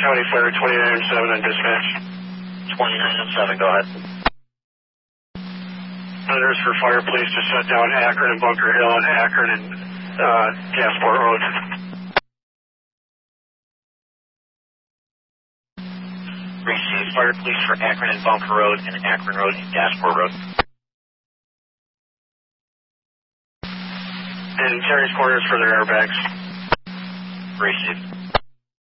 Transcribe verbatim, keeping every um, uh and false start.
County Fire twenty-nine oh seven on dispatch. twenty-nine oh seven, go ahead. Orders for fire police to shut down Akron and Bunker Hill and Akron and uh, Gasport Road. Received. Fire police for Akron and Bunker Road and Akron Road and Gasport Road. And Terry's quarters for their airbags. Received.